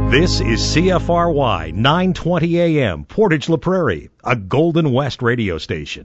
This is CFRY 920 AM, Portage La Prairie, a Golden West radio station.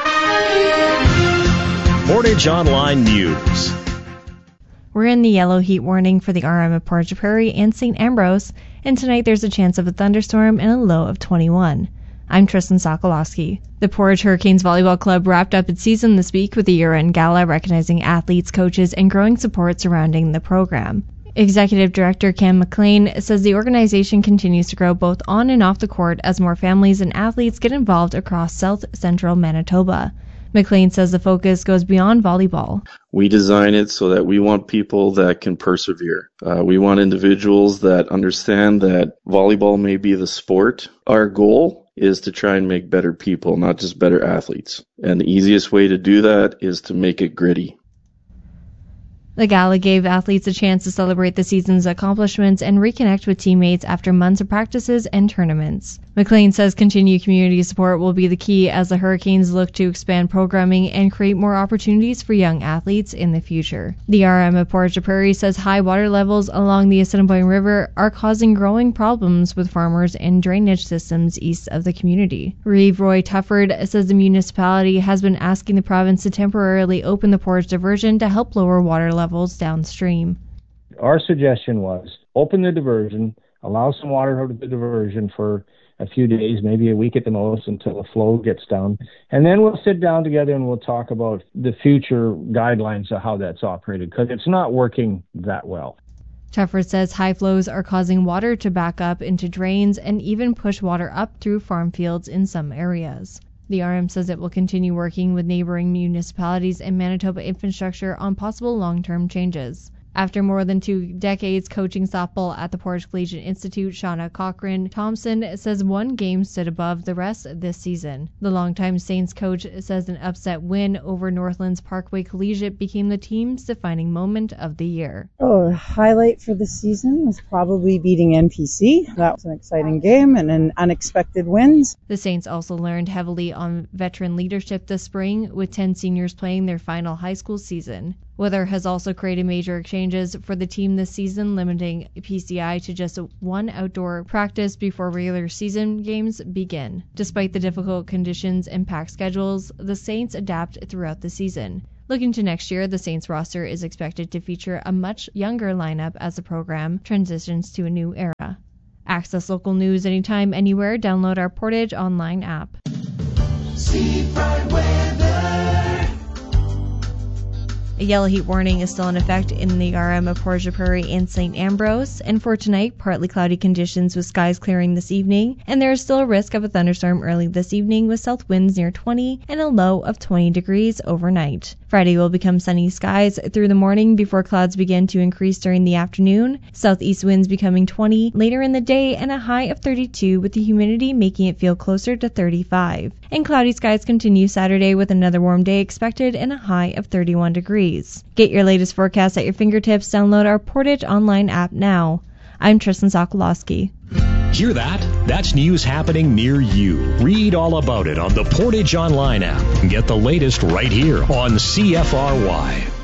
Portage Online News. We're in the yellow heat warning for the RM of Portage La Prairie and St. Ambrose, and tonight there's a chance of a thunderstorm and a low of 21. I'm Tristan Sokolowski. The Portage Hurricanes Volleyball Club wrapped up its season this week with a year-end gala recognizing athletes, coaches, and growing support surrounding the program. Executive Director Cam McLean says the organization continues to grow both on and off the court as more families and athletes get involved across South Central Manitoba. McLean says the focus goes beyond volleyball. We design it so that we want people that can persevere. We want individuals that understand that volleyball may be the sport. Our goal is to try and make better people, not just better athletes. And the easiest way to do that is to make it gritty. The gala gave athletes a chance to celebrate the season's accomplishments and reconnect with teammates after months of practices and tournaments. McLean says continued community support will be the key as the Hurricanes look to expand programming and create more opportunities for young athletes in the future. The RM of Portage La Prairie says high water levels along the Assiniboine River are causing growing problems with farmers and drainage systems east of the community. Reeve Roy Tufford says the municipality has been asking the province to temporarily open the Portage diversion to help lower water levels downstream. Our suggestion was open the diversion, allow some water out of the diversion for a few days, maybe a week at the most, until the flow gets down. And then we'll sit down together and we'll talk about the future guidelines of how that's operated, because it's not working that well. Tufford says high flows are causing water to back up into drains and even push water up through farm fields in some areas. The RM says it will continue working with neighboring municipalities and Manitoba infrastructure on possible long-term changes. After more than 2 decades coaching softball at the Portage Collegiate Institute, Shauna Cochran-Thompson says one game stood above the rest this season. The longtime Saints coach says an upset win over Northland's Parkway Collegiate became the team's defining moment of the year. The highlight for the season was probably beating NPC. That was an exciting game and an unexpected wins. The Saints also learned heavily on veteran leadership this spring, with 10 seniors playing their final high school season. Weather has also created major changes for the team this season, limiting PCI to just one outdoor practice before regular season games begin. Despite the difficult conditions and packed schedules, the Saints adapt throughout the season. Looking to next year, the Saints roster is expected to feature a much younger lineup as the program transitions to a new era. Access local news anytime, anywhere. Download our Portage Online app. Seafront weather. A yellow heat warning is still in effect in the RM of Portage La Prairie and St. Ambrose, and for tonight, partly cloudy conditions with skies clearing this evening, and there is still a risk of a thunderstorm early this evening with south winds near 20 and a low of 20 degrees overnight. Friday will become sunny skies through the morning before clouds begin to increase during the afternoon, southeast winds becoming 20 later in the day, and a high of 32 with the humidity making it feel closer to 35. And cloudy skies continue Saturday with another warm day expected and a high of 31 degrees. Get your latest forecast at your fingertips. Download our Portage Online app now. I'm Tristan Sokolowski. Hear that? That's news happening near you. Read all about it on the Portage Online app and get the latest right here on CFRY.